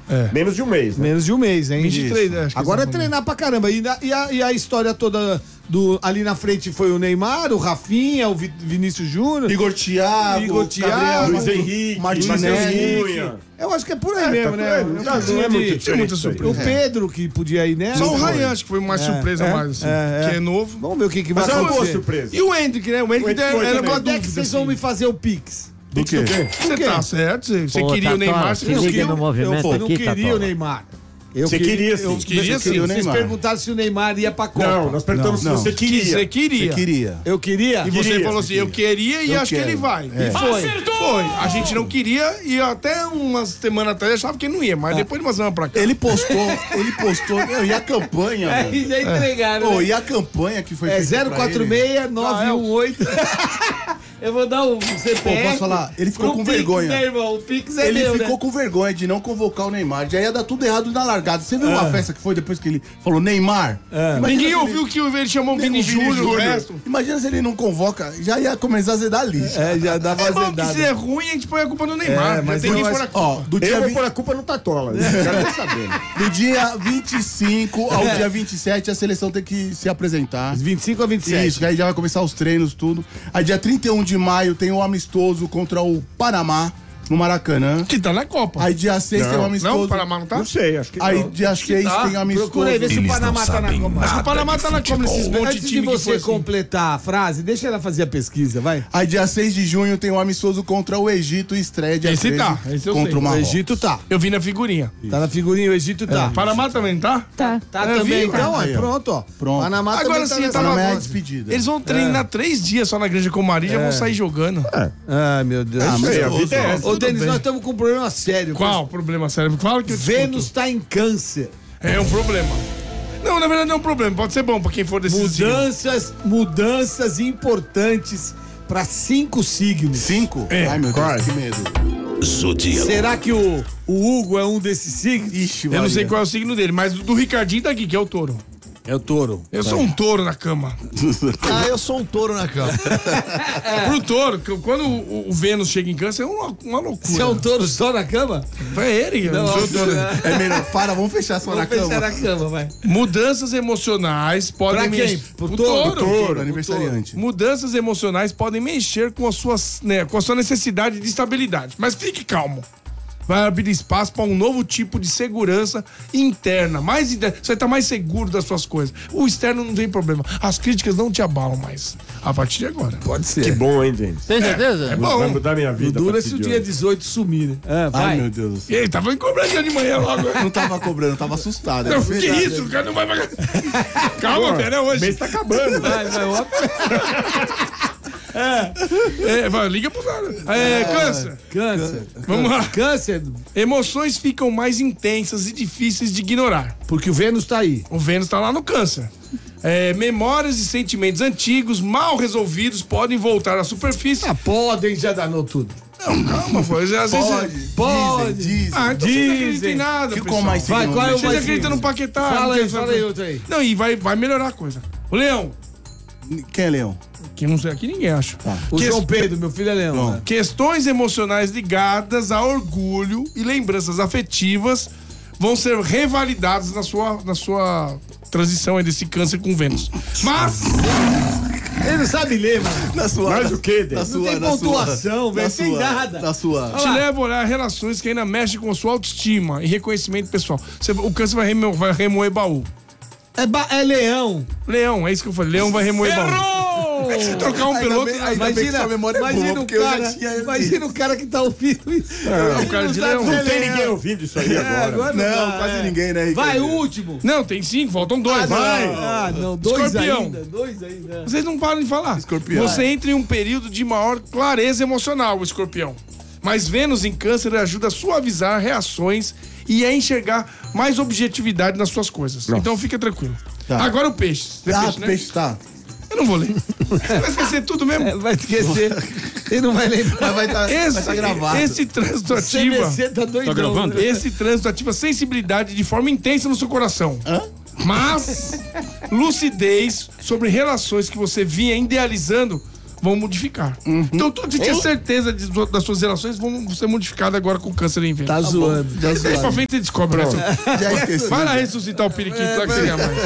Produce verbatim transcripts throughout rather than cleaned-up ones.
É. Menos de um mês, né? Menos de um mês, hein? vinte e três, acho que Agora é tá treinar pra caramba. E, na, e, a, e a história toda do, ali na frente foi o Neymar, o Rafinha, o Vi- Vinícius Júnior. Igor Thiago, Igor Thiago, Luiz Henrique, Martinelli. Cunha. Eu acho que é por aí É, mesmo, tá né? por aí. Um Não, casinho não é de- muito Tem muita diferente. surpresa. O Pedro que podia ir nessa. Só o Foi. Ryan, acho que foi mais surpresa é, mais, assim, é, é. que é novo. Vamos ver o que, que vai Mas é uma boa acontecer. surpresa. E o Hendrick, né? O Hendrick, O Hendrick era, foi era também. uma Quando é que dúvida, vocês vão assim. me fazer o Pix? Do quê? Você tá certo, você, você Pô, queria tá, o Neymar, tá, você se não liga queria. no movimento Eu não aqui, queria Tatola. o Neymar. Eu Você queria, sim. Eu, Queria, eu sim, queria, o Vocês Neymar. perguntaram se o Neymar ia pra Copa. Não, nós perguntamos Não, se você não. queria. Você queria. Você queria. Eu queria. E você Queria, falou você assim, eu queria e Eu acho quero. que ele vai. É. E foi. Foi. A gente não queria e até umas semanas atrás achava que não ia, mas depois de uma semana pra cá. Ele postou, ele postou, meu, e a campanha, É, mano? e já entregaram. Pô, né? e a campanha que foi É feita zero pra quatro ele? seis nove um oito. Eu vou dar um C P F. Pô, posso falar? Ele ficou pro com Pix, vergonha. né, irmão? O Pix é Ele meu, ficou né? com vergonha de não convocar o Neymar. Já ia dar tudo errado na largada. Você viu uma festa que foi depois que ele falou Neymar? Imagina Ninguém se ouviu que ele chamou o Vini o Vini Júnior, o Júnior. resto. Imagina se ele não convoca, já ia começar a zedar lixo. É, já dava É bom que azedada. se é ruim, a gente põe a culpa no Neymar. É, mas tem eu que acho- pôr a culpa. Ó, do Eu dia, vou vi- pôr a culpa no Tatola. Não quero nem saber. do dia vinte e cinco ao dia vinte e sete, a seleção tem que se apresentar. vinte e cinco a vinte e sete. Isso, que aí já vai começar os treinos, tudo. Aí dia trinta e um de maio tem o amistoso contra o Panamá, no Maracanã. Que tá na Copa. Aí dia seis tem o Não. amistoso. Não, o Panamá não tá? Não sei, acho que Aí não. dia seis tá. tem o amistoso. Procura aí, vê se o Panamá tá na Copa. Acho que o Panamá tá na Copa nesses monte de Antes de time que você foi assim. completar a frase, deixa ela fazer a pesquisa, vai. Aí dia seis de junho tem o amistoso contra o Egito e estreia dia Esse treze tá, esse eu contra sei. o O Marrocos. Egito tá. Eu vi na figurinha. Tá na figurinha, o Egito tá. O Panamá também tá? Tá. Tá É, também, viu? então, ó, Aí, ó. pronto, ó. Pronto. Panamá Agora também sim, tá nessa tava- Panamá é a negócio. despedida. Eles vão treinar três dias só na Granja Comari e já vão sair jogando. Ai, meu Deus. Ah, mas Sei, a eu vida é uso. essa. Ô, Denis, bem. nós estamos com um problema sério. Qual o problema sério? Claro que eu discuto. Vênus tá em câncer. É um problema. Não, na verdade não é um problema. Pode ser bom pra quem for desse signo. Mudanças, mudanças importantes para cinco signos. Cinco? É, Ai, meu Deus, quase. que medo. Zodíaco. Será que o, o Hugo é um desses signos? Ixi, Eu não sei Maria. qual é o signo dele, mas do Ricardinho tá aqui, que é o touro. É o touro. Eu sou um touro na cama. Ah, eu sou um touro na cama. Pro touro, que quando o, o Vênus chega em câncer, é uma, uma loucura. Você é um touro só na cama? É ele, eu não sou touro. É melhor, para, vamos fechar só na Vamos fechar cama. na cama, vai. Mudanças emocionais podem Pra quem? mexer. Pro Pro touro? touro. Touro, aniversariante. Mudanças emocionais podem mexer com a, sua, né, com a sua necessidade de estabilidade. Mas fique calmo. Vai abrir espaço para um novo tipo de segurança interna. Mais interna. Você vai estar mais seguro das suas coisas. O externo não tem problema. As críticas não te abalam mais. A partir de agora. Pode ser. Que bom, hein, gente? Tem certeza? É bom. Vai mudar minha vida. Dura a se partir o de dia hoje. dezoito sumir, né? É, vai. Ai, meu Deus do céu. Ei, tava em cobrança de manhã logo. Não tava cobrando, tava assustado. Não, é que verdade. isso? O cara não vai pagar. Calma, velho, é O hoje. mês tá acabando. Vai, vai, ó. É, vai, liga pro cara. É, câncer. Câncer. Vamos lá. Câncer, Emoções ficam mais intensas e difíceis de ignorar. porque o Vênus tá aí. O Vênus tá lá no câncer. É, memórias e sentimentos antigos, mal resolvidos, podem voltar à superfície. Ah, podem, já danou tudo. Não, calma, pô. Às vezes, Pode, Pode. dizem, dizem. Ah, então vocês não acreditam em Dizem. nada, Que pessoal. com mais Vai, signo, qual é o né? Vocês mais acreditam no signo? Paquetá. Fala não aí, tem- fala aí outro aí. Não, e vai, vai melhorar a coisa. O Leão, Quem é Leão? que não sei aqui ninguém acha. O Que- João Pedro, meu filho é leão. João. né? Questões emocionais ligadas a orgulho e lembranças afetivas vão ser revalidadas na sua, na sua transição aí desse câncer com Vênus. Mas, Ele não sabe ler, mano. Na sua. Mais o quê, Na Denis? sua, tem na pontuação, sua, velho, na tem sua- nada. Na sua. te leva a olhar relações que ainda mexem com a sua autoestima e reconhecimento pessoal. Você- o câncer vai, remo, vai remoer baú. É, ba- é leão. Leão, é isso que eu falei. Leão vai remoer baú. É que se trocar um Ainda piloto. bem- ainda bem que Imagina, sua memória é boa, imagina, porque o eu já cara, tinha- imagina o cara que tá ouvindo isso. É, Ele o cara de sabe leão. se é Não tem leão. ninguém ouvindo isso aí É, agora. agora Não, dá, quase é. ninguém, né? Vai, Ricardo? o último. Não, tem cinco, faltam dois. vai. Ah, não, dois Escorpião. ainda. Dois ainda. Vocês não param de falar. Escorpião. Você entra em um período de maior clareza emocional, o escorpião. Mas Vênus em câncer ajuda a suavizar reações e a enxergar mais objetividade nas suas coisas. Então fica tranquilo. Tá. Agora o peixe. Você é Ah, peixe, né? peixe, tá. Eu não vou ler. Você vai esquecer tudo mesmo. É, vai esquecer. Ele não vai lembrar. Mas vai tá, Esse, vai tá gravado. esse trânsito O ativa. C B C tá doidão. Tá gravando? né? Esse trânsito ativa sensibilidade de forma intensa no seu coração. Hã? Mas lucidez sobre relações que você vinha idealizando vão modificar. Então tudo que você tinha certeza de, das suas relações vão ser modificadas agora com câncer em vento. Tá zoando. Já Daí pra frente você descobre. Né? Já esqueci. Vai lá ressuscitar o periquito lá que você quer mais.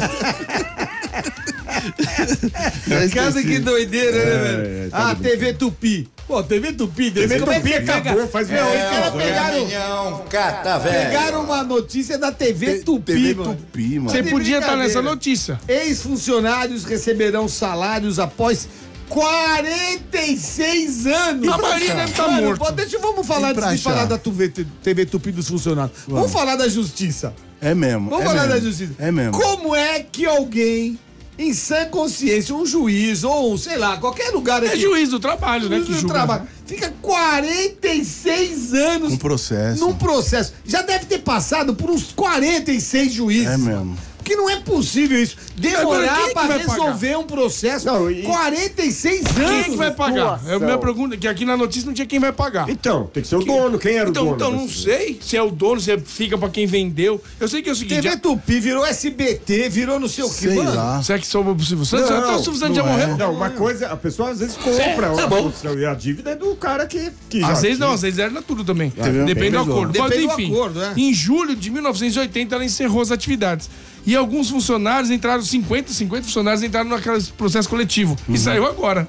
Casa que doideira, né, velho? é, tá Ah, T V Tupi. Pô, T V Tupi, T V como é Tupi que acabou, pega? faz Não, meses, os caras né? pegaram, Caminhão, cata, velho. pegaram uma notícia da T V Tupi, T V mano. Tupi, mano. Você de podia estar brincadeira. nessa notícia. Ex-funcionários receberão salários após quarenta e seis anos. A maioria deve estar Mano, morto. pô, deixa, vamos falar, Tem pra antes de achar. falar da T V, T V Tupi dos funcionários. Vamos, vamos falar da justiça. É mesmo. Vamos é falar mesmo. da justiça. É mesmo. Como é que alguém, em sã consciência, um juiz ou, sei lá, qualquer lugar É aqui, juiz do trabalho, né? juiz Que do julga. trabalho, fica quarenta e seis anos Um processo. num processo. Já deve ter passado por uns quarenta e seis juízes. É mesmo. Porque não é possível isso. Agora, Demorar quem que pra vai resolver um processo. Não, e- quarenta e seis anos. Quem é que vai pagar? É a minha Situação. pergunta, que aqui na notícia não tinha quem vai pagar. Então, tem que ser o dono. Quem era Então, o dono? então não desse- sei se é o dono, se é- fica pra quem vendeu. Eu sei que é o seguinte. T V já- Tupi virou S B T, virou não sei o que. Sei Mano, lá. Será que sobrou pro Silvio Santos? Não, Até o Silvio Santos já não é. morreu. Não, uma coisa, a pessoa às vezes compra tá a bom. função e a dívida é do cara que, que já Às vezes não, tinha. às vezes era tudo também. Bem Depende do melhor. acordo. Depende Mas do enfim, acordo, né? em julho de mil novecentos e oitenta ela encerrou as atividades. E alguns funcionários entraram, cinquenta, cinquenta funcionários entraram naquele processo coletivo. E saiu agora.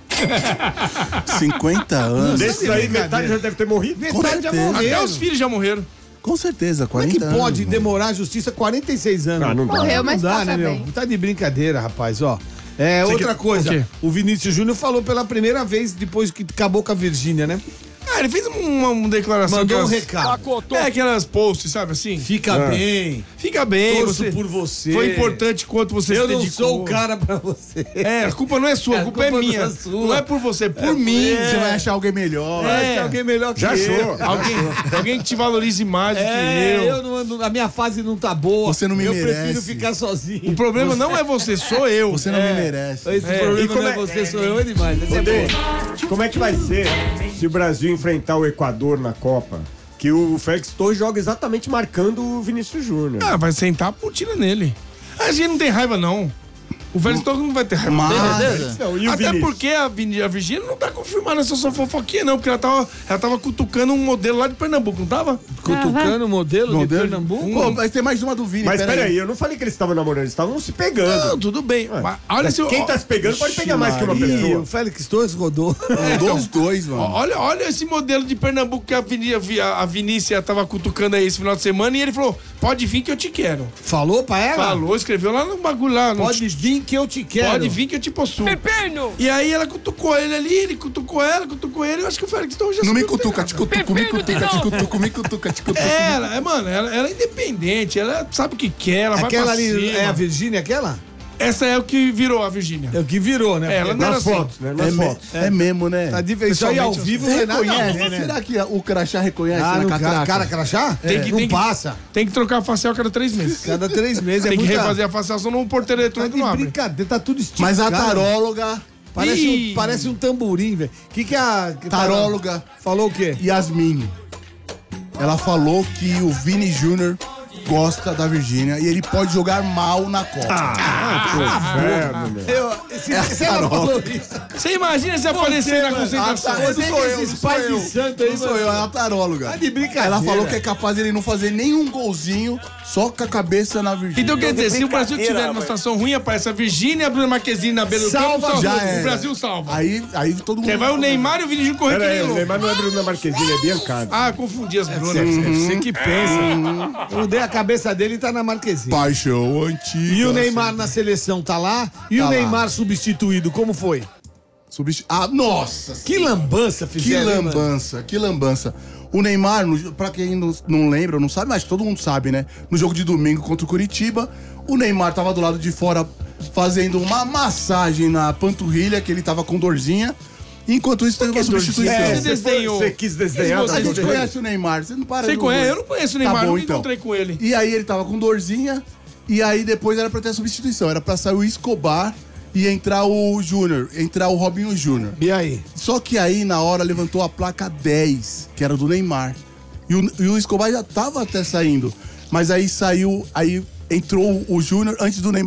cinquenta anos. Desses aí, brincadeira. metade já deve ter morrido. metade já certeza. morreram. Até os filhos já morreram. Com certeza, Como é que quarenta pode anos. demorar a justiça quarenta e seis anos? Ah, não dá. Morreu, Não mas dá, passa né, meu? bem. Tá de brincadeira, rapaz, ó. É, Você outra quer- coisa, o quê? o Vinícius Júnior falou pela primeira vez depois que acabou com a Virgínia, né? Ah, ele fez uma, uma declaração. Mandou um aquelas- recado. É, aquelas posts, sabe assim? Fica bem, Fica bem, torço você. por você. Foi importante quanto você Eu se não dedicou. sou o cara pra você. É, a culpa não é sua, a culpa, é minha. não é sua. Não é por você, é por mim. Você vai achar alguém melhor. Vai É. achar alguém melhor que Já eu. achou. Alguém, alguém que te valorize mais do É, que eu. eu não ando, a minha fase não tá boa. Você não me eu merece. prefiro ficar sozinho. O problema não é você, sou eu. Você não me merece. Esse É, problema e como não é é- você, sou eu, é demais. Esse é Rodê, bom. como é que vai ser se o Brasil enfrentar o Equador na Copa? Que o Félix Torres joga exatamente marcando o Vinícius Júnior. Ah, vai sentar a putina nele. A gente não tem raiva, não. O Félix Torres não vai ter raiva. Mas, Não, e o Até Vinícius? porque a, Vin- a Virgínia não tá confirmando essa sua fofoquinha, não. Porque ela tava, ela tava cutucando um modelo lá de Pernambuco, não tava? Cutucando o modelo, modelo- de Pernambuco. Pô, vai ter mais uma do Vini. Mas peraí. peraí, eu não falei que eles estavam namorando, eles estavam se pegando. Não, tudo bem. Mas olha se Quem tá se pegando pode pegar mais que uma Ih, pessoa. o Félix Torres rodou. Mandou os dois, mano. Olha, olha esse modelo de Pernambuco que a, Vini, a, Vi- a Vinícia tava cutucando aí esse final de semana e ele falou: pode vir que eu te quero. Falou pra ela? Falou, escreveu lá no bagulho lá. No Pode vir que eu te quero. Pode vir que eu te possuo. E aí ela cutucou ele ali, ele cutucou ela, cutucou ele. Eu acho que o Félix Torres já Não me subiu cutuca, te cutuco, me cutuca, te cutuco, me cutuca, te cutuco. É, ela, é, mano, ela, ela é independente, ela sabe o que quer, ela Aquela vai pra ali cima. é a Virgínia, aquela? Essa é o que virou a Virgínia. É o que virou, né? É, ela não era Nas assim. fotos, né? É, Nas me- fotos. é mesmo, né? Tá diferente. Isso aí ao Pessoalmente, vivo Você não é nada a reconhece? ver, né? Será que o crachá reconhece Ah, na no cara, catraca? cara crachá? Tem que- não tem que- passa. Tem que trocar a facial cada três meses. Cada três meses. Tem é que muita... refazer a facial, senão o porteiro Tá eletrônico de não abre. brincadeira, tá tudo esticado. Mas a taróloga, Parece Ih. um, parece um tamborim, velho. O que que a... que taróloga Falou o quê? Yasmin, ela falou que o Vini Júnior gosta da Virgínia e ele pode jogar mal na Copa. Ah, inferno, meu. Eu, se, se ela falou isso. Você imagina se aparecer na concentração? Ah, tá, Você não que sou eu, esses não sou pais de eu. santo aí, Não sou mano. eu, é a taróloga. Tá de brincadeira. Ela falou que é capaz de ele não fazer nenhum golzinho só com a cabeça na Virgínia. Então quer dizer, se o Brasil tiver numa situação ruim, aparece a Virgínia e a Bruna Marquezine na beira do Salva, campo, já salva, era. o Brasil salva. Aí, aí todo mundo... Porque vai o Neymar e o Vini Júnior correr que Pera aí, nem o louco. Neymar não é Bruna Marquezine, é Biancado. Ah, confundi as Brunas. Você que pensa. Eu dei a cabeça dele e tá na Marquezine. Paixão antiga. E o Neymar na seleção tá lá? E Tá o lá. Neymar substituído, como foi? Substitu... Ah, nossa! Que lambança Que fizeram, hein, mano? lambança, que lambança. O Neymar, no- pra quem não, não lembra, não sabe, mas todo mundo sabe, né? No jogo de domingo contra o Curitiba, o Neymar tava do lado de fora fazendo uma massagem na panturrilha, que ele tava com dorzinha. Enquanto isso, teve uma substituição. É, você, você desenhou. foi- você quis desenhar. Você A tá gente tudo bem. conhece o Neymar, você não para Você de- conhece? Eu não conheço o Neymar, Tá bom, não então. encontrei com ele. E aí ele tava com dorzinha, e aí depois era pra ter a substituição. Era pra sair o Escobar e entrar o Júnior, entrar o Robinho Júnior. E aí? Só que aí, na hora, levantou a placa dez, que era do Neymar. E o, e o Escobar já tava até saindo. Mas aí saiu, aí entrou o Júnior antes do Neymar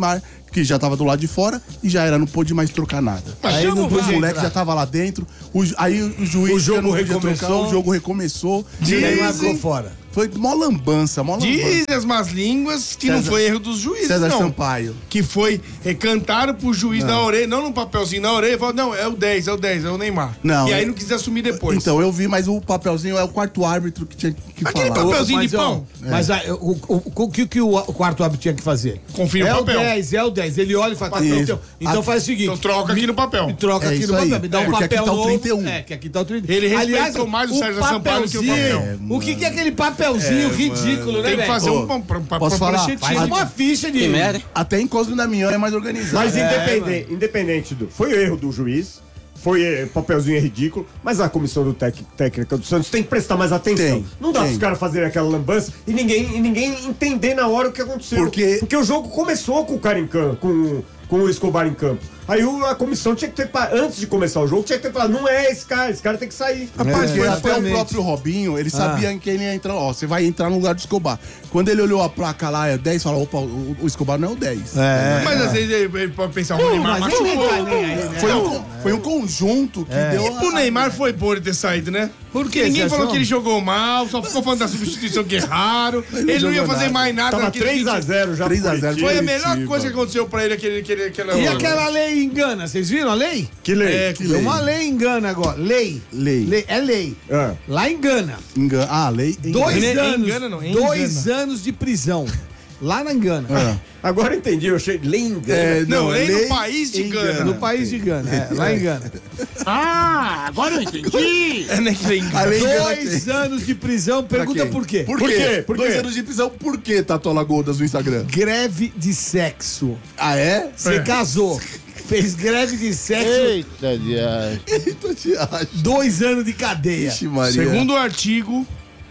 que já tava do lado de fora e já era, não pôde mais trocar nada. Aí Aí não o podia moleque entrar. já tava lá dentro, o ju- aí o juiz O jogo já não podia recomeçou. trocar, o jogo recomeçou. E o Neymar Dizem- ficou fora. Foi mó lambança, mó lambança. Dizem as más línguas que não César- foi erro dos juízes, César não. Sampaio. Que foi é, cantaram pro juiz na orelha, não num papelzinho na orelha, falou, não, é o dez, é o dez, é o Neymar. Não, e aí é- não quis assumir depois. Então, eu vi, mas o papelzinho é o quarto árbitro que tinha que Aquele falar. papelzinho Mas, de ó, pão. Mas ah, o, o, o, o que, que o, o quarto árbitro tinha que fazer? Confira é o papel. o dez, é o dez. Ele olha e fala, Isso. então, então Ah, faz o seguinte. Então troca aqui no papel. Me troca É aqui isso no papel, aí. me dá um É, porque papel aqui tá o novo. trinta e um. É, que aqui tá o trinta e um. Ele respeitou mais o Sérgio Sampaio do que o papel. papelzinho, o que, que é aquele papelzinho ridículo, né, Tem que velho? fazer Ô, um, um, um, posso um falar? pranchetinho. Faz uma ficha de... Até em Cosme Damião é mais organizado. Mas É, independente, independente do. Foi erro do juiz, foi eh, papelzinho é ridículo, mas a comissão do tec- técnica do Santos tem que prestar mais atenção. Tem, não dá tem. pros caras fazerem aquela lambança e ninguém, e ninguém entender na hora o que aconteceu. Porque- Porque o jogo começou com o cara em campo, com, com o Escobar em campo. Aí o- a comissão tinha que ter, pa- antes de começar o jogo, tinha que ter falado, não é esse cara, esse cara tem que sair. Rapaz, É, foi até o exatamente. próprio Robinho, ele sabia em quem ele ia entrar. Ó, você vai entrar no lugar do Escobar. Quando ele olhou a placa lá, é dez, falou, opa, o, o Escobar não é o dez. É. Mas às vezes ele, ele pode pensar, o Neymar mas ele machucou. não tá nem aí, né? Foi, um, foi um conjunto que deu a... O Neymar foi bom ele ter saído, né? Porque ninguém você falou achou? que ele jogou mal, só ficou falando da substituição que erraram. Ele não ia jogou fazer nada. mais nada Tava naquele três a sentido. zero já. três a pro zero. Curitiba. Foi a melhor Curitiba. coisa que aconteceu pra ele, aquele, aquele, aquela... E aquela lei engana, vocês viram a lei? Que lei? É, Que Tem lei? uma lei engana agora. Lei. Lei. É lei. Ah. Lá engana. Engana. Ah, lei. Dois Engana, anos. engana não, dois anos de prisão. Lá na Engana. Ah. Agora eu entendi, eu achei lei engana. É, Não, lei no lei país de engana. Gana. No país de Gana. É, lá em Gana. Ah, agora eu entendi. É, né, que lei engana. A lei engana Dois quem? anos de prisão. Pergunta quem? por quê? Por, Por quê? quê? Por Dois quê? anos de prisão, por que Tatu Alagodas no Instagram? Greve de sexo. Ah, é? Você É. casou. Fez greve de sexo. Eita, dias. Eita, te acho. Dois anos de cadeia. Ixi, Maria. Segundo o artigo,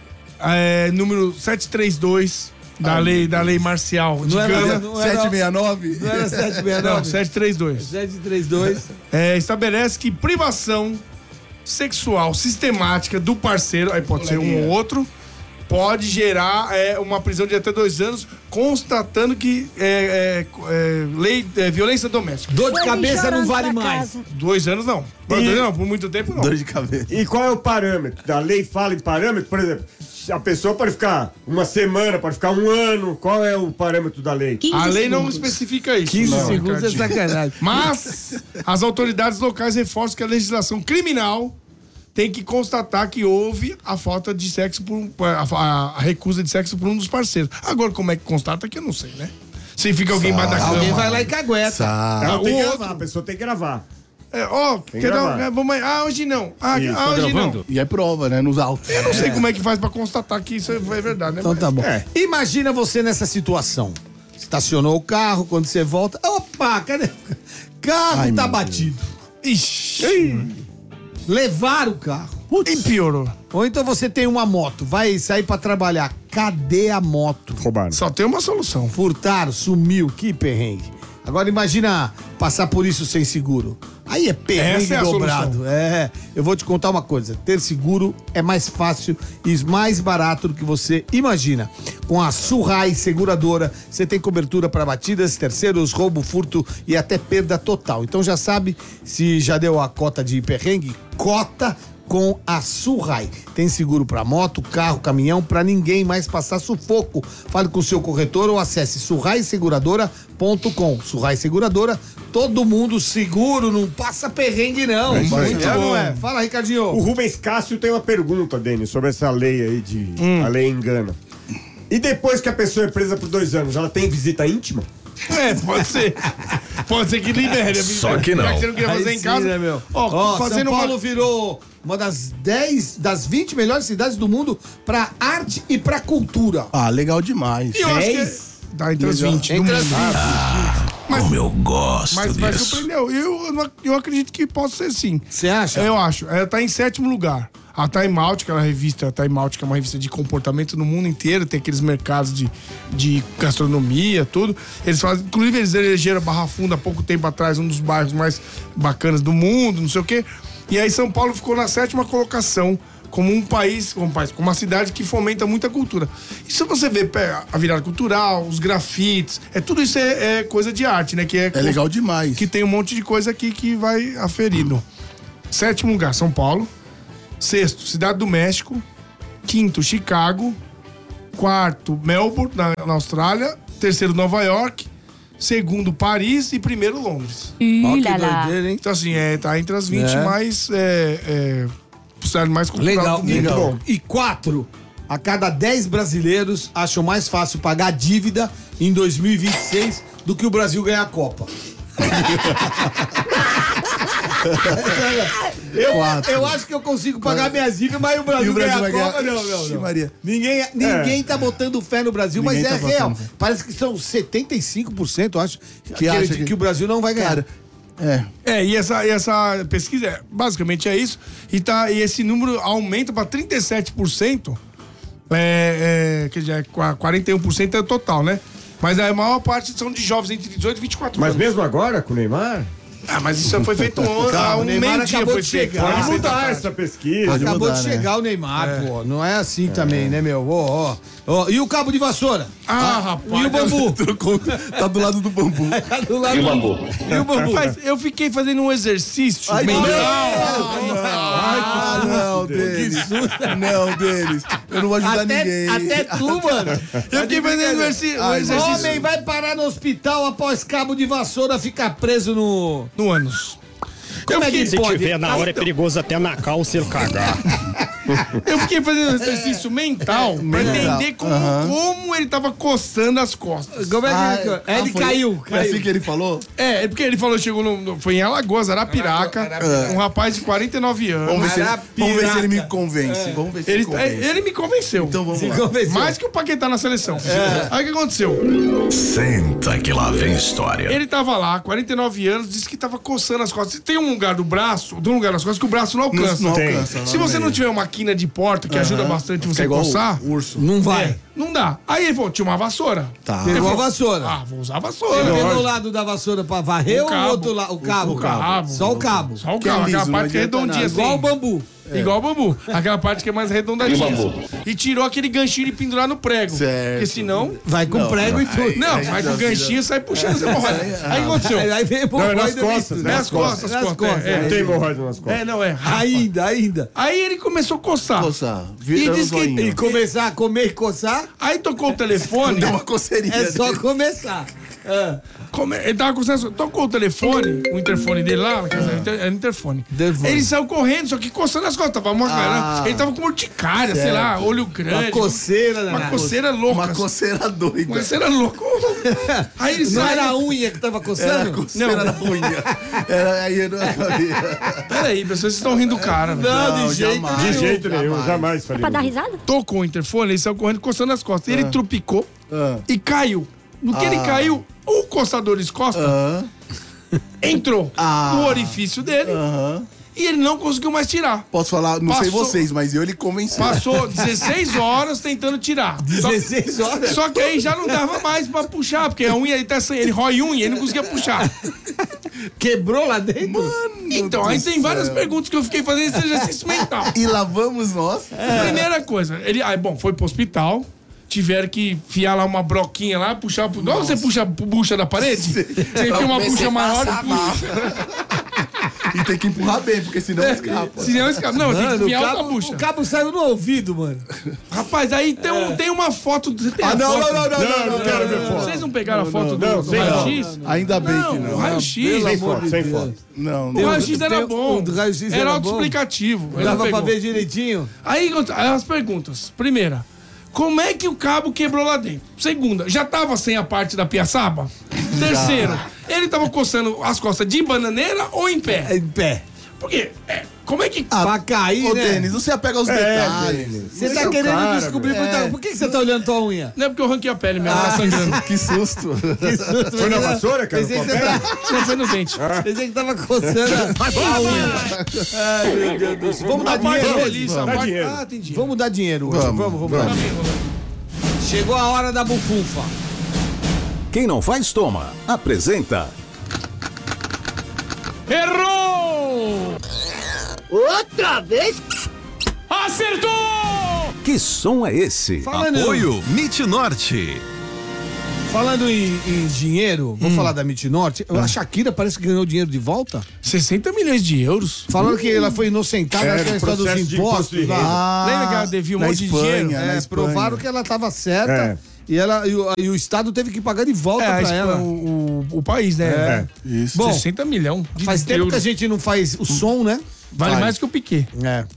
é, número setecentos e trinta e dois da, lei, da lei marcial de Não era- Gana. não era- setecentos e sessenta e nove? Não era sete sessenta e Não, nove? setecentos e trinta e dois. sete três dois. É, estabelece que privação sexual sistemática do parceiro, aí pode ser um ou outro, pode gerar é, uma prisão de até dois anos, constatando que é, é, é, lei, é, violência doméstica. Dor de Foi cabeça não chorando vale pra mais. casa. Dois anos não. Dois anos não, por muito tempo não. Dor de cabeça. E qual é o parâmetro? A lei fala em parâmetro, por exemplo, se a pessoa pode ficar uma semana, pode ficar um ano. Qual é o parâmetro da lei? A lei não especifica isso. quinze não, segundos é Ricardinho. sacanagem. Mas as autoridades locais reforçam que a legislação criminal tem que constatar que houve a falta de sexo por um, a, a- a recusa de sexo por um dos parceiros. Agora, como é que constata que eu não sei, né? Se fica alguém embaixo da cama. Alguém vai lá e cagueta. Tá. Ela o tem que outro- gravar, a pessoa tem que gravar. É, ó, que quer dar um, gravar. é, vamos aí. Ah, hoje não. Ah, Isso, ah, tá hoje gravando? não. E é prova, né? Nos autos. Eu não sei como é que faz pra constatar que isso é é verdade, né? Então tá bom. É. Imagina você nessa situação. Estacionou o carro, quando você volta. Opa, cadê? Carro Ai, tá meu batido. Ixi. Levaram o carro. E piorou. Ou então você tem uma moto, vai sair pra trabalhar. Cadê a moto? Roubaram. Só tem uma solução. Furtaram, sumiu, que perrengue. Agora imagina passar por isso sem seguro. Aí é perrengue Essa é a dobrado. solução. É, eu vou te contar uma coisa. Ter seguro é mais fácil e mais barato do que você imagina. Com a Surrai Seguradora, você tem cobertura para batidas, terceiros, roubo, furto e até perda total. Então já sabe, se já deu a cota de perrengue, cota com a Surrai. Tem seguro para moto, carro, caminhão, para ninguém mais passar sufoco. Fale com o seu corretor ou acesse surrai seguradora ponto com. Surrai Seguradora, todo mundo seguro, não passa perrengue não. É isso aí. Muito bom. É. Fala, Ricardinho. O Rubens Cássio tem uma pergunta, Denis, sobre essa lei aí de. A lei engana. E depois que a pessoa é presa por dois anos, ela tem visita íntima? É, pode ser. Pode ser que libere. Só que não. Já que você não queria fazer Aí em sim, casa. né, meu? Ó, Ó, fazendo São Paulo uma... virou uma das dez, das vinte melhores cidades do mundo para arte e para cultura. Ah, legal demais. E eu acho que... dez? Tá entre as vinte. do Entre as mundo. vinte. Como eu gosto Mas vai disso. surpreendeu. Eu, eu, não- eu acredito que possa ser sim. Você acha? Eu acho. Ela tá em sétimo lugar. A Time Out, aquela revista, a Time Out, que é uma revista de comportamento no mundo inteiro, tem aqueles mercados de, de gastronomia, tudo. Eles fazem, inclusive eles elegeram Barra Funda há pouco tempo atrás, um dos bairros mais bacanas do mundo, não sei o quê. E aí São Paulo ficou na sétima colocação como um país, como um país, como uma cidade que fomenta muita cultura. E se você vê a virada cultural, os grafites, é tudo isso é, é coisa de arte, né? Que é, É legal demais. que tem um monte de coisa aqui que vai aferindo. Sétimo lugar, São Paulo. Sexto, Cidade do México. Quinto, Chicago. Quarto, Melbourne, na, na Austrália. Terceiro, Nova York. Segundo, Paris. E primeiro, Londres. Ó, que Ih, lá, lá. doideira, hein? Então, assim, é, tá entre as vinte É. mais... É, é, cidade mais cultural Legal, do mundo. muito Legal. bom. E quatro, a cada dez brasileiros acham mais fácil pagar dívida em dois mil e vinte e seis do que o Brasil ganhar a Copa. eu, Quatro. eu acho que eu consigo pagar minhas dívidas, mas o Brasil, E o Brasil ganhar vai a Copa, ganhar- não, não, Ixi, não. Maria. Ninguém, ninguém tá botando fé no Brasil, Ninguém mas é tá botando real. fé. Parece que são setenta e cinco por cento, eu acho, que, Que acredita acha que- que o Brasil não vai ganhar. Cara, é. É, e essa, e essa pesquisa, é, basicamente é isso. E, tá, e esse número aumenta para trinta e sete por cento. É, é, que já é qua- quarenta e um por cento é o total, né? Mas a maior parte são de jovens entre dezoito e vinte e quatro Mas anos. mesmo agora, com o Neymar, Ah, mas isso foi feito ontem. Calma, Há o um Neymar meio-dia acabou foi de feito. chegar. Pode pode Ah, mudar mudar essa pesquisa. Pode Acabou mudar, de né? chegar o Neymar, pô. Não é assim também, né, meu? Ó, ó. Ó, e o cabo de vassoura? Ah, rapaz. E o bambu? Trocou- tá do lado do bambu. Tá do lado e o bambu? E o bambu? Rapaz, eu fiquei fazendo um exercício Ai, mental. Ah, não, deles. Não, deles. Eu não vou ajudar Até, ninguém. até tu, mano. Eu fiquei fazendo um exercício. Um Ai, exercício Homem vai parar no hospital após cabo de vassoura ficar preso no... no ânus. Como é que Se pode? tiver na hora é perigoso até na calça ele cagar. Eu fiquei fazendo um exercício mental pra Mental. entender como, Aham. como ele tava coçando as costas. Como é que Ah, ele... ah, ele foi- caiu, Foi caiu. assim que ele falou? É, é porque ele falou, chegou no, no- foi em Alagoas, Arapiraca, um rapaz de quarenta e nove anos. Vamos ver, se ele, Arapiraca. vamos ver se ele me convence. Vamos ver se Ele, ele convence. é, ele me convenceu. Então vamos Se lá. convenceu. Mais que o Paquetá na seleção. Aí o que aconteceu? Senta que lá vem história. Ele tava lá, quarenta e nove anos, disse que tava coçando as costas. Tem um lugar do braço, tem um lugar das costas que o braço não alcança. Não, não Tem. alcança. Se você não tiver uma quina de porta que ajuda bastante você É igual coçar, o urso. Não vai. é, não dá. Aí ele falou, tinha uma vassoura. Tá. Ele Pegou a falou, vassoura. Ah, vou usar a Ele vassoura. pegou o lado da vassoura pra varrer O ou o cabo. outro lado? O cabo. O cabo. Só o cabo. Só o Que é cabo, liso, aquela não parte que é adianta redondinha nada. assim. Igual o bambu. Igual o bambu. Aquela parte que é mais redondadinha. E tirou aquele ganchinho de pendurar no prego. Certo. Porque senão... Vai com prego e tudo. Não, vai com o ganchinho e sai puxando essa hemorroida. Aí o que aconteceu? Aí, aí vem Não, é nas hemorroida costas, e- né? É as costas, Nas as costas. costas. É, Não tem hemorroida nas costas. é, não é. Rapa. Ainda, ainda. Aí ele começou a coçar. Coçar. E Vira diz o que- zoinho. E começar a comer e coçar, Aí tocou o telefone. Deu uma coceirinha. é só dele. começar. Ah, Come- Ele tava coçando, tocou o telefone, o interfone dele lá, quer dizer, era interfone. Interfone. Ele saiu correndo, só que coçando as costas. Tava uma Ah. Ele tava com urticária, sei lá, olho grande. uma coceira, Uma né? coceira louca. Uma coceira doida. Uma coceira louca. Aí ele Não saiu. era a unha que tava Era coçando? coceira Não. na unha. Era aí eu não sabia. Peraí, pessoas, vocês estão rindo do cara, velho. Não, Não, de jeito jamais. De nenhum. jeito nenhum, Jamais. jamais faria. Pra dar isso. risada? Tocou o interfone, ele saiu correndo, coçando as costas. E ele trupicou Ah. e caiu. No que ele caiu, o coçador de costas Ah. entrou Ah. no orifício dele Aham. e ele não conseguiu mais tirar. Posso falar, não sei Passou- vocês, mas eu ele convenceu. Passou dezesseis horas tentando tirar. Só, dezesseis horas? só que aí já não dava mais pra puxar, porque a unha ele tá sem. Ele rói unha, ele não conseguia puxar. Quebrou lá dentro? Então, aí tem várias perguntas que eu fiquei fazendo esse exercício mental. E lá vamos nós. Primeira coisa, ele. Aí, bom, foi pro hospital. Tiveram que enfiar lá uma broquinha lá, puxar. Pro... Não, você puxa a bucha da parede? Você enfia uma bucha maior e puxa. E tem que empurrar bem, porque senão escapa. Se não escapa. Não, tem que Mano, o enfiar outra cabo, bucha. o cabo saiu no ouvido, mano. Rapaz, aí tem, um, tem uma foto. Você tem Ah, a não, foto? não, não, não, Não, não, não quero ver não. foto. Vocês não pegaram a foto do, não, do sem raio-x? Ainda bem que Não, não. o raio-x. Pelo Sem amor foto, de sem Deus. foto. Não, O não. raio-x era tem- bom. o do raio-x Era era bom. autoexplicativo. Ele Dava não pra pegou. ver direitinho. Aí aí as perguntas. Primeira, como é que o cabo quebrou lá dentro? Segunda, já tava sem a parte da piaçaba? Terceiro, ele tava coçando as costas de bananeira ou em pé? Em pé. Por quê? É, como é que... pra cair, Ô, né? Denis, não se apega aos É, detalhes. Denis. Você Esse tá é o querendo cara, descobrir meu. muita... Por que que você tá olhando tua unha? Não é porque eu ranquei a pele mesmo, tá sangrando. Que susto. Foi na vassoura, cara? Pensei que, no você papel? tá... Não foi no dente. Pensei que tava coçando a unha. Ai, meu Deus do céu. Vamos dar A parte dinheiro hoje? roliça, a Dá parte... dinheiro. Ah, entendi. Vamos dar dinheiro hoje. Vamos, Vamos, vamos. dar. Chegou a hora da bufunfa. Quem não faz, toma. Apresenta. Errou! Outra vez? Acertou! Que som é esse? Falando, Apoio Mit Norte. falando em, em dinheiro, vou falar da Mit Norte. A Shakira parece que ganhou dinheiro de volta. sessenta milhões de euros. Falando que ela foi inocentada É, naquela história dos processo de imposto de impostos. renda. lá. Lembra que ela devia um na monte de Espanha, dinheiro? na É, Espanha. provaram que ela estava certa É. e, ela, e, o, e o Estado teve que pagar de volta É, a pra Espanha, ela. o, o, o país, né? É. Isso. Bom, sessenta milhões de Faz tempo euros. que a gente não faz o som, né? Vale Vai. mais que o Piquet. É.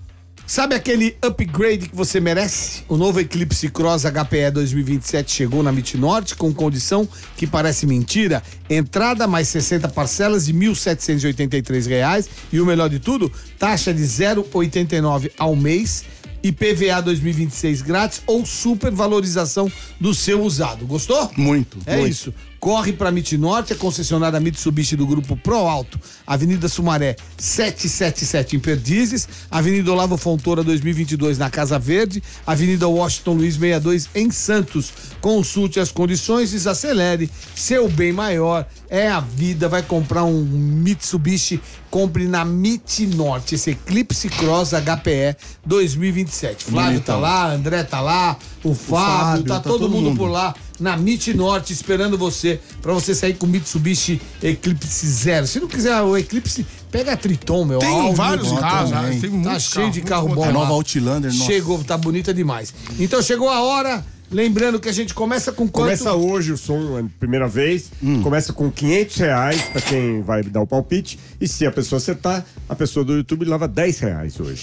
Sabe aquele upgrade que você merece? O novo Eclipse Cross H P E dois mil e vinte e sete chegou na Mit Norte com condição que parece mentira. Entrada mais sessenta parcelas de mil setecentos e oitenta e três reais e o melhor de tudo, taxa de zero vírgula oitenta e nove ao mês I P V A dois mil e vinte e seis grátis ou supervalorização do seu usado. Gostou? Muito. É muito. isso. Corre para Mit Norte, a concessionária Mitsubishi do grupo Pro Alto, Avenida Sumaré setecentos e setenta e sete em Perdizes, Avenida Olavo Fontoura dois mil e vinte e dois na Casa Verde, Avenida Washington Luiz sessenta e dois em Santos. Consulte as condições, desacelere, seu bem maior é a vida. Vai comprar um Mitsubishi, compre na Mit Norte, esse Eclipse Cross H P E dois mil e vinte e sete. Flávio Bonitão. tá lá, André tá lá, o Fábio, Fábio, tá, tá todo, todo mundo mundo. por lá na Mit Norte esperando você, pra você sair com o Mitsubishi Eclipse Zero. Se não quiser o Eclipse, pega a Triton, meu. Tem All vários new carros, Triton. né? Tem Tá muitos cheio de carros, carro muitos bom A lá. nova Outlander, nossa. Chegou, tá bonita demais. Então chegou a hora, lembrando que a gente começa com quanto? Começa hoje o som, a primeira vez. Começa com quinhentos reais pra quem vai dar o palpite. E se a pessoa acertar, a pessoa do YouTube leva dez reais hoje.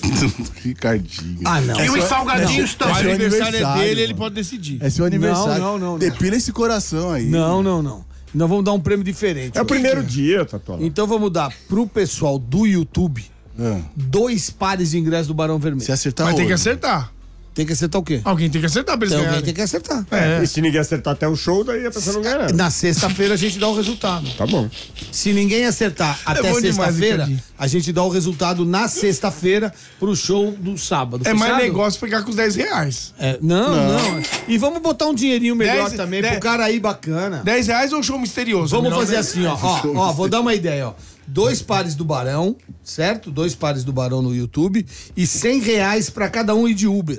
Ricardinho. Ah, não. E os salgadinhos O É seu aniversário é aniversário, dele, ele mano. pode decidir. É seu aniversário. não, não, não. Depila esse coração aí. Não, não, não. Nós vamos dar um prêmio diferente. É o hoje. primeiro dia, Tatola. Então vamos dar pro pessoal do YouTube Ah, dois pares de ingressos do Barão Vermelho. se acertar Mas tem que hoje. acertar. Tem que acertar o quê? Alguém tem que acertar pra eles Então, alguém ganharem. tem que acertar. É. E se ninguém acertar até o show, daí a pessoa não ganha nada. Na sexta-feira a gente dá o resultado. Tá bom. Se ninguém acertar até bom demais, sexta-feira, Ricardinho. a gente dá o resultado na sexta-feira pro show do sábado. É mais Fechado? negócio pegar com os dez reais. É, não, não, E vamos botar um dinheirinho melhor Dez- também dez- pro cara aí bacana. dez reais ou show misterioso? Vamos Melhor fazer dez. assim, ó. Ó, ó, vou dar uma ideia, ó. Dois pares do Barão, certo? Dois pares do Barão no YouTube e cem reais pra cada um ir de Uber.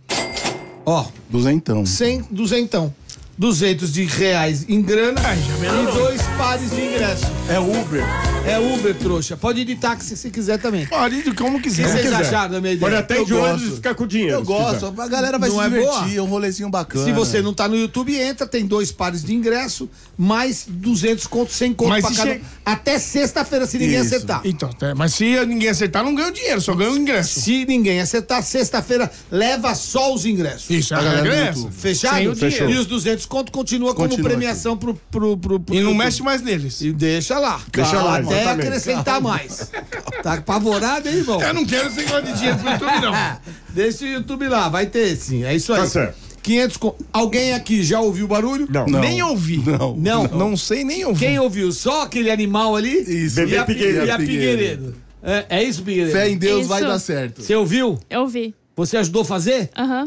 Ó, Duzentão. cem, duzentão. duzentos de reais em grana e dois pares de ingresso. É Uber. É Uber, trouxa. Pode ir de táxi se quiser também. Pode, como O que quiser. vocês quiser. acharam da minha ideia? Pode até Eu ir de ônibus gosto. e ficar com dinheiro. Eu se gosto. quiser. A galera vai Não se é divertir. boa? É um rolezinho bacana. Se você não tá no YouTube, entra, tem dois pares de ingresso, mais duzentos conto, cem conto Mas pra se cada... che- Até sexta-feira, se ninguém Isso. acertar. Então, é, mas se ninguém acertar, não ganha o dinheiro, só ganha o ingresso. Se ninguém acertar, sexta-feira, leva só os ingressos. Isso, a galera regra é do essa. YouTube. Fechado? Sem o dinheiro. E os duzentos conto continua como Continua premiação pro, pro, pro, pro E não YouTube. mexe mais neles. E deixa lá. Deixa lá, Até exatamente. acrescentar mais. Tá apavorado, hein, irmão? Eu não quero esse negócio de dinheiro pro YouTube, não. Deixa o YouTube lá, vai ter sim. É isso aí. Tá certo. quinhentos con... Alguém aqui já ouviu o barulho? Não. Não. Nem ouvi. Não. Não. Não sei nem ouvir. Quem ouviu? Só aquele animal ali? Isso. Bebê E a, Figueiredo. e a Figueiredo. É, é isso, Figueiredo? Fé em Deus Isso. vai dar certo. Você ouviu? Eu vi. Você ajudou a fazer? Aham.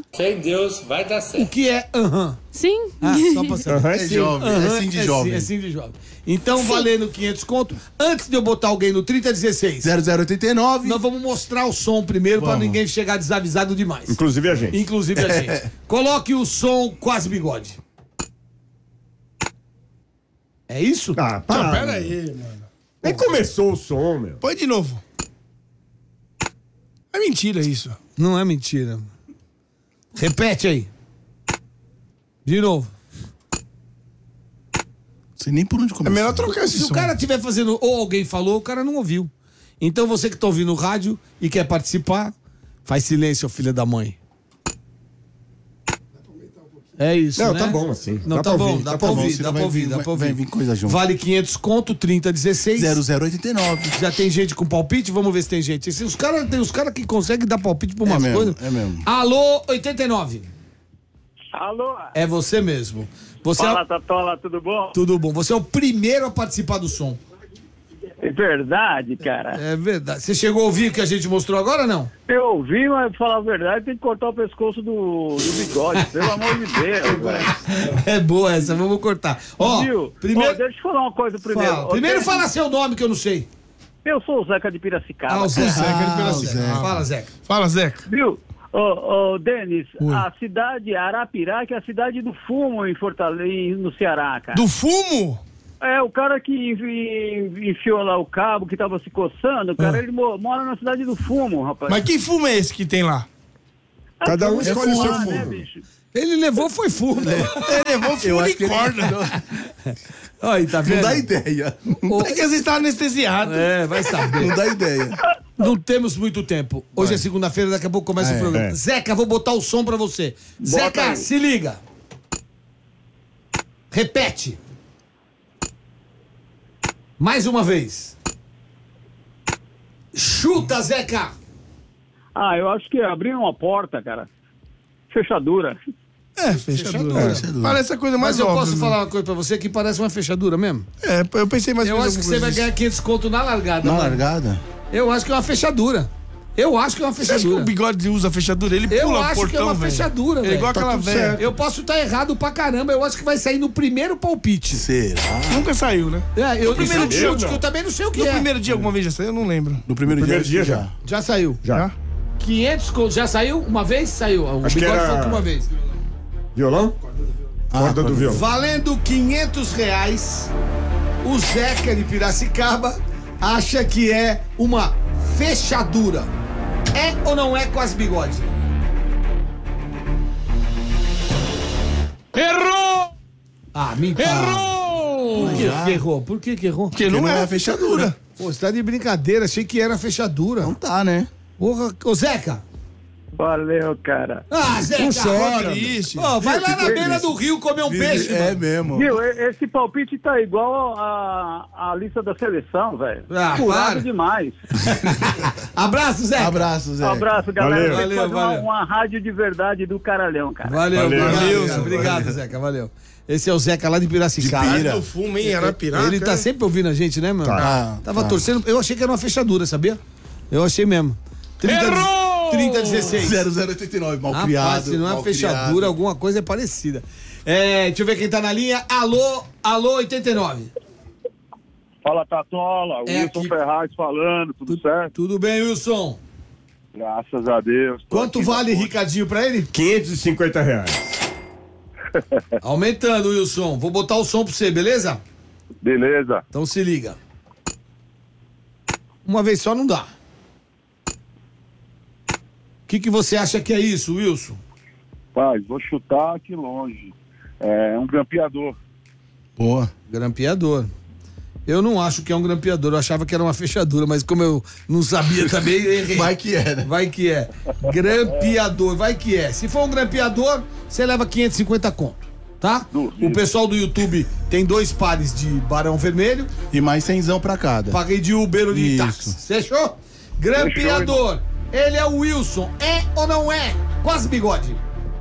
O que é aham? Sim. Ah, só pra saber. Aham, É jovem, é sim de é jovem. Sim, é sim de jovem. Então, valendo quinhentos conto, antes de eu botar alguém no trinta dezesseis, zero zero oitenta e nove. nós vamos mostrar o som primeiro pra Vamos. ninguém chegar desavisado demais. Inclusive a gente. Inclusive a gente. Coloque o som quase bigode. É isso? Ah, Não, para. pera aí, mano. Nem começou o som, meu. Põe de novo. É mentira isso. Não é mentira. Repete aí. De novo. Não sei nem por onde É começar. melhor trocar esse Se o som. cara estiver fazendo ou alguém falou, o cara não ouviu. Então você que tá ouvindo o rádio e quer participar, faz silêncio, filha da mãe. É isso, Não, né? tá bom assim. Não, Dá tá pra bom, ouvir, dá dá pra pra ouvir, ouvir, dá vai pra ouvir, vir- dá vai- pra vai ouvir. vir coisa junto. Vale quinhentos conto, trinta dezesseis. zero zero oitenta e nove. Já tem gente com palpite? Vamos ver se tem gente. Se os caras tem os cara que conseguem dar palpite pra umas mesmo, coisas. é mesmo. Alô, oitenta e nove. Alô? É você mesmo. Você Fala, é... Tatola, tudo bom? Tudo bom. Você é o primeiro a participar do som. É verdade, cara. É verdade. Você chegou a ouvir o que a gente mostrou agora ou não? Eu ouvi, mas pra falar a verdade, tem que cortar o pescoço do, do bigode, pelo amor de Deus, velho. É boa essa, vamos cortar. Ó, Viu? primeiro, Ó, deixa eu te falar uma coisa primeiro. fala. Ô, primeiro tem- fala seu nome que eu não sei. Eu sou o Zeca de Piracicaba. Ah, o Zeca, Zeca de ah, Piracicaba. o Zeca. Fala, Zeca. Fala, Zeca. Viu? Ô, ô, Denis, a cidade Arapiraca é a cidade do fumo em Fortaleza, no Ceará, cara. Do fumo? É, o cara que enfi- enfiou lá o cabo, que tava se coçando, o cara, Ah. ele mo- mora na cidade do fumo, rapaz. Mas que fumo é esse que tem lá? Cada um escolhe o seu Ah, né, fumo. bicho? Ele levou, foi fumo. Ele levou fumo acho de que ele- corda. Aí, tá Não vendo? dá ideia. É que às vezes tá anestesiado. É, vai saber. Não dá ideia. Não temos muito tempo. Hoje é segunda-feira, daqui a pouco começa É, o programa. é. Zeca, vou botar o som pra você. Zeca, aí. se liga. Repete. Mais uma vez. Chuta, Zeca. Ah, eu acho que abriu uma porta, cara. Fechadura. É, fechadura. Fechadura. Fechadura. Parece a coisa mais Mas eu óbvia. posso né? falar uma coisa pra você que parece uma fechadura mesmo? É, eu pensei mais Eu ou menos acho que você alguma vai coisa ganhar quinhentos conto na largada. Na mano. largada? Eu acho que é uma fechadura. Eu acho que é uma disso. Você acha que o fechadura. bigode usa fechadura? Ele Eu pula o acho portão, que é uma velho. fechadura, É velho. igual Tá aquela tudo velha. certo. Eu posso estar errado pra caramba. Eu acho que vai sair no primeiro palpite. Será? Nunca saiu, né? É, eu, primeiro eu, dia, chute, não. que eu também não sei o que No é. primeiro dia alguma vez já saiu? Eu não lembro. No primeiro, Primeiro dia, dia já. Já saiu. Já. quinhentos conto. Já saiu? Uma vez? Saiu. O Acho que bigode era- falou que uma vez. Violão? Ah, Corda do violão. Valendo quinhentos reais, o Zeca de Piracicaba acha que é uma fechadura. É ou não é com as bigodes? Errou! Ah, mentira. Errou! Por que que errou? Por que que errou? Porque não, não é é fechadura. Pô, você tá de brincadeira. Achei que era fechadura. Não tá, né? Porra, ô Zeca. Valeu, cara. Ah, Zeca. Ficou triste. Ó, vai lá na Foi beira isso. do rio comer um peixe, É mano. mesmo. Viu, e- esse palpite tá igual a, a lista da seleção, velho. Ah, Furado para. demais. Abraço, Zeca. Abraço, Zé. Um abraço, galera. Valeu. Tem que Valeu, fazer uma, valeu. uma rádio de verdade do Caralhão, cara. Valeu, Valeu. obrigado, Valeu, Zeca. Zé. Obrigado, Zeca, valeu. Esse é o Zeca lá de Piracicaba. De Pira. Caralho, fumo, hein? Arapiraca. Ele tá sempre ouvindo a gente, né, mano? Tá. Tava Tá. torcendo. Eu achei que era uma fechadura, sabia? Eu achei mesmo. trinta, Errou! trinta dezesseis. zero zero oito nove, mal Rapaz, criado. se não é mal fechadura, criado. alguma coisa é parecida. É, deixa eu ver quem tá na linha. Alô, alô, oitenta e nove. Fala, Tatola. É Wilson aqui. Ferraz falando, tudo certo? Tudo bem, Wilson? Graças a Deus. Tô Quanto aqui vale na ponte. Ricardinho pra ele? quinhentos e cinquenta reais. Aumentando, Wilson. Vou botar o som pra você, beleza? Beleza. Então se liga. Uma vez só não dá. O que, que você acha que é isso, Wilson? Pai, vou chutar aqui longe. É um grampeador. Boa. Grampeador. Eu não acho que é um grampeador, eu achava que era uma fechadura, mas como eu não sabia também, eu errei. Vai que é, né? Vai que é. Grampeador, vai que é. Se for um grampeador, você leva quinhentos e cinquenta conto, tá? Duvido. O pessoal do YouTube tem dois pares de barão vermelho, E mais cenzão pra cada. paguei de Uber ou de Isso. táxi. Fechou? Grampeador. Ele é o Wilson. É ou não é? Quase bigode.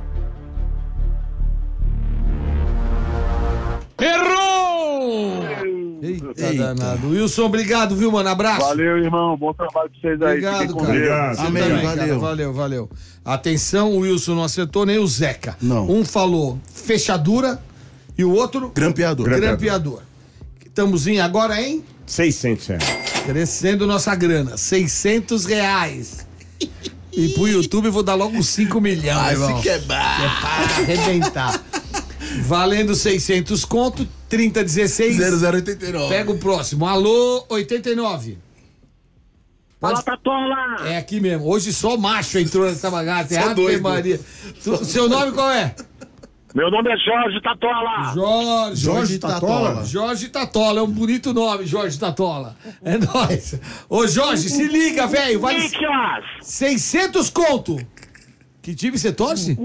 Errou! Eita, Eita. danado. Wilson, obrigado, viu, mano? Abraço. Valeu, irmão. Bom trabalho pra vocês aí. Obrigado, Fiquem com cara. Deus. Obrigado. Você Amém, também, valeu. cara. Valeu, valeu. Atenção, o Wilson não acertou nem o Zeca. Não. Um falou fechadura e o outro Grampeador. Gram- grampeador. Estamos em agora em seiscentos reais. crescendo nossa grana. seiscentos reais. E pro YouTube eu vou dar logo uns cinco milhões, Vai irmão. se quebrar. Para arrebentar. Valendo seiscentos conto, trinta dezesseis. zero zero oito nove. Pega o próximo. Alô, oitenta e nove. Fala, Tatola! É aqui mesmo. Hoje só macho entrou nessa bagaça. É Só Ave doido. Maria. Tu- seu nome qual é? Meu nome é Jorge Tatola! Jorge. Jorge Tatola. Jorge Tatola. É um bonito nome, Jorge Tatola. É nóis. Ô, Jorge, se liga, velho. Vale Corinthians! seiscentos conto. Que time você torce?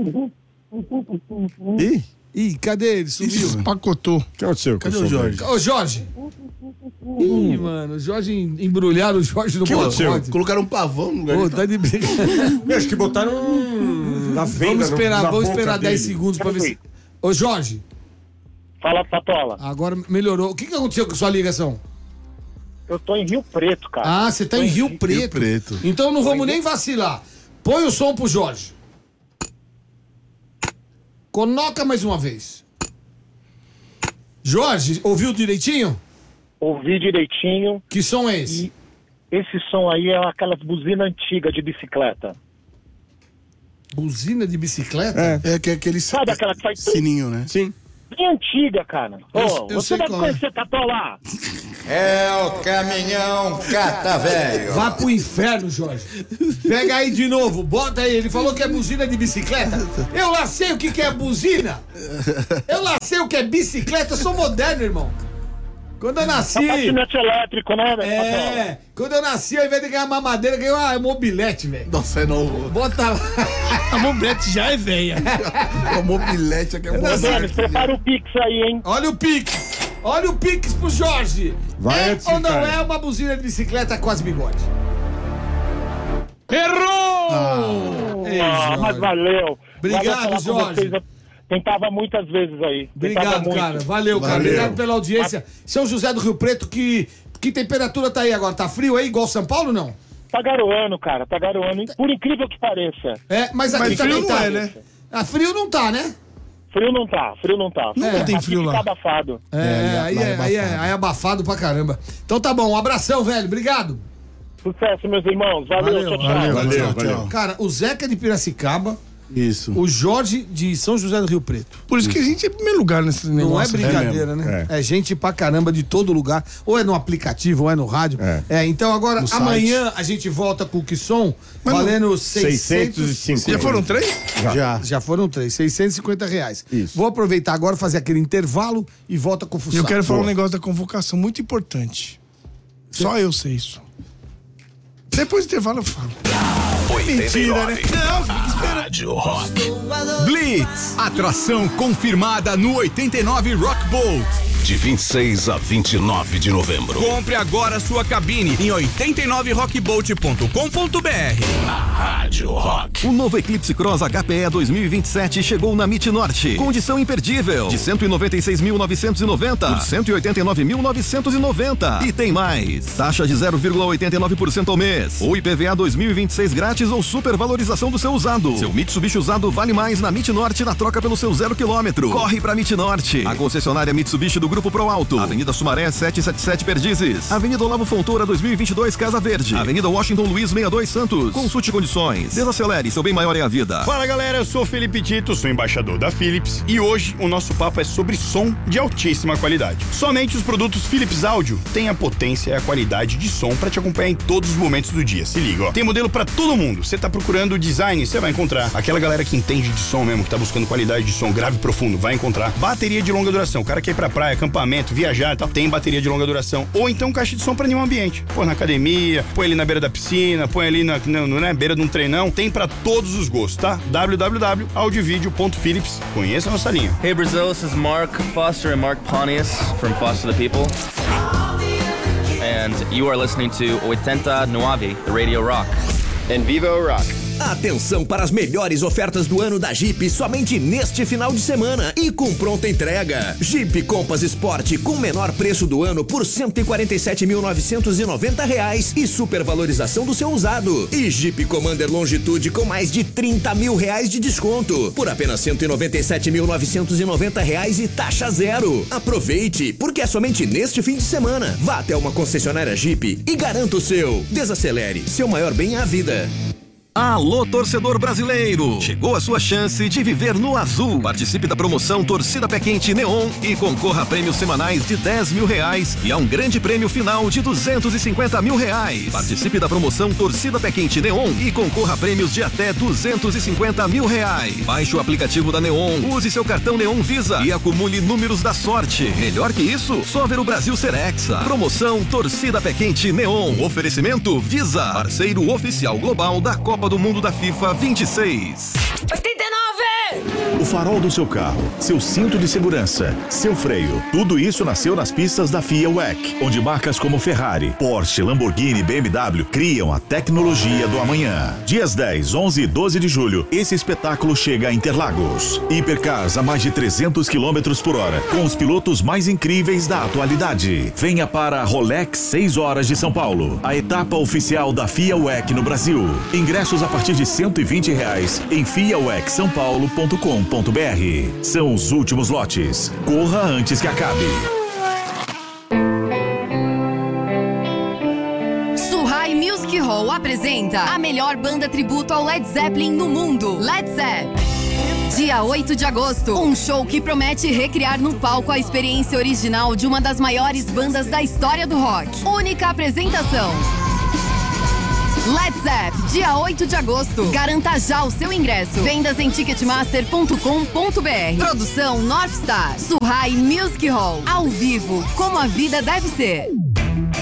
Ih, Ih, cadê ele? Sumiu. Pacotou. O que aconteceu? cadê com o som Jorge? Ô, Jorge. Ih, mano, o Jorge em- embrulharam o Jorge no Que aconteceu? pacote. Colocaram um pavão no lugar Ô, de- tá de brincadeira. dele? Acho que botaram um na venda. Vamos no- esperar, na vamos boca esperar dez dele. segundos pra ver se. Ô, Jorge, Fala, Tatola. agora melhorou. O que, que aconteceu com sua ligação? Eu tô em Rio Preto, cara. Ah, você tá em Rio Preto. Preto. Então não vamos nem vacilar. Põe o som pro Jorge. Coloca mais uma vez. Jorge, ouviu direitinho? Ouvi direitinho. Que som é esse? Esse som aí é aquelas buzinas antigas de bicicleta. Buzina de bicicleta? É, é que é aquele Sabe aquela que faz... sininho, né? Sim. Bem antiga, cara. Ô, Eu- eu você sei deve qual é. conhecer Tatola. É o caminhão cata velho. Vá pro inferno, Jorge. Pega aí de novo, bota aí. Ele falou que é buzina de bicicleta. Eu lá sei o que, que é buzina. Eu lá sei o que é bicicleta. Eu sou moderno, irmão. Quando eu nasci. É patinete elétrico, né, velho? É, quando eu nasci, ao invés de ganhar mamadeira, eu ganhei uma mobilete, velho. Nossa, é novo. Bota lá. A mobilete já é velha. A mobilete aqui é Eu boa. nasci- Denis, prepara o Pix aí, hein? Olha o Pix. Olha o Pix pro Jorge. Vai é antes, ou não cara. é uma buzina de bicicleta com as bigode? Errou! Ei, Ah, Jorge. mas valeu. Obrigado, Valeu falar com Jorge. vocês. Eu tentava muitas vezes aí. Tentava Obrigado, muito. cara. Valeu, cara. Valeu. Obrigado pela audiência. São José do Rio Preto, que, que temperatura tá aí agora? Tá frio aí, igual São Paulo, não? Tá garoando, cara. Tá garoando. Por incrível que pareça. É, mas aqui Mas também frio não tá. é, né? Ah, frio não tá, né? Frio não tá, frio não tá. Nunca É, tem Aqui frio fica lá. abafado. É, É, aí, lá é, é aí, é, abafado. aí é abafado pra caramba. Então tá bom, um abração, velho. Obrigado. Sucesso, meus irmãos. Valeu, Valeu, tchau, tchau. Valeu, valeu, Tchau, valeu. tchau. Cara, o Zeca de Piracicaba, Isso. o Jorge de São José do Rio Preto. Por isso que a gente é em primeiro lugar nesse negócio. Não é né? brincadeira, É né? É. gente pra caramba de todo lugar. Ou é no aplicativo, ou é no rádio. É. É, então agora, No amanhã a gente volta com o que som, Mas não- valendo seiscentos... seiscentos e cinquenta. Já foram três? Já. Já foram três, seiscentos e cinquenta reais. Isso. Vou aproveitar agora, fazer aquele intervalo e volta com o E Fuçado. eu quero falar um Boa. negócio da convocação muito importante. Só eu sei isso. Depois do intervalo eu falo. Mentira, né? Rádio Rock. Blitz, atração confirmada no oitenta e nove Rock Bolt. De vinte e seis a vinte e nove de novembro. Compre agora sua cabine em oitenta e nove rock bolt ponto com ponto b r. Rádio Rock. O novo Eclipse Cross H P E dois mil e vinte e sete chegou na MIT Norte. Condição imperdível. De cento e noventa e seis mil novecentos e noventa por cento e oitenta e nove mil novecentos e noventa. E tem mais. Taxa de zero vírgula oitenta e nove por cento ao mês. Ou I P V A dois mil e vinte e seis grátis ou supervalorização do seu usado. Seu Mitsubishi usado vale mais na MIT Norte na troca pelo seu zero quilômetro. Corre pra MIT Norte. A concessionária Mitsubishi do Grupo Pro Alto. Avenida Sumaré setecentos e setenta e sete Perdizes. Avenida Olavo Fontoura dois mil e vinte e dois Casa Verde. Avenida Washington Luiz sessenta e dois Santos. Consulte condições. Desacelere, seu bem maior é a vida. Fala galera, eu sou o Felipe Tito, sou embaixador da Philips e hoje o nosso papo é sobre som de altíssima qualidade. Somente os produtos Philips Audio têm a potência e a qualidade de som para te acompanhar em todos os momentos do dia. Se liga, ó. Tem modelo para todo mundo. Você tá procurando design, você vai encontrar. Aquela galera que entende de som mesmo, que tá buscando qualidade de som grave e profundo, vai encontrar. Bateria de longa duração. O cara quer ir pra praia, acampamento, viajar e tal, tem bateria de longa duração. Ou então caixa de som para nenhum ambiente. Põe na academia, põe ali na beira da piscina, põe ali na, na, na beira de um treinão. Tem para todos os gostos, tá? w w w ponto audiovideo ponto philips. Conheça a nossa linha. Hey Brazil, this is Mark Foster and Mark Pontius from Foster the People. And you are listening to oitenta e nove, the Radio Rock. And Vivo Rock. Atenção para as melhores ofertas do ano da Jeep somente neste final de semana e com pronta entrega. Jeep Compass Sport com menor preço do ano por cento e quarenta e sete mil novecentos e noventa reais e supervalorização do seu usado. E Jeep Commander Longitude com mais de trinta mil reais de desconto por apenas cento e noventa e sete mil novecentos e noventa reais e taxa zero. Aproveite, porque é somente neste fim de semana. Vá até uma concessionária Jeep e garanta o seu. Desacelere, seu maior bem é a vida. Alô, torcedor brasileiro! Chegou a sua chance de viver no azul. Participe da promoção Torcida Pé Quente Neon e concorra a prêmios semanais de dez mil reais e a um grande prêmio final de duzentos e cinquenta mil reais. Participe da promoção Torcida Pé Quente Neon e concorra a prêmios de até duzentos e cinquenta mil reais. Baixe o aplicativo da Neon, use seu cartão Neon Visa e acumule números da sorte. Melhor que isso, só ver o Brasil ser hexa. Promoção Torcida Pé Quente Neon. Oferecimento Visa, parceiro oficial global da Copa do Mundo da FIFA vinte e seis. oitenta e nove! O farol do seu carro, seu cinto de segurança, seu freio, tudo isso nasceu nas pistas da FIA W E C, onde marcas como Ferrari, Porsche, Lamborghini e B M W criam a tecnologia do amanhã. Dias dez, onze e doze de julho, esse espetáculo chega a Interlagos. Hipercars a mais de trezentos quilômetros por hora, com os pilotos mais incríveis da atualidade. Venha para a Rolex seis horas de São Paulo, a etapa oficial da FIA W E C no Brasil. Ingressos a partir de cento e vinte reais em fia wex são paulo ponto com ponto b r. São os últimos lotes. Corra antes que acabe. Hall apresenta a melhor banda tributo ao Led Zeppelin no mundo, Led Zepp. Dia oito de agosto, um show que promete recriar no palco a experiência original de uma das maiores bandas da história do rock. Única apresentação. Led Zepp, dia oito de agosto. Garanta já o seu ingresso. Vendas em ticketmaster ponto com ponto b r. Produção North Star. Surrai Music Hall. Ao vivo, como a vida deve ser.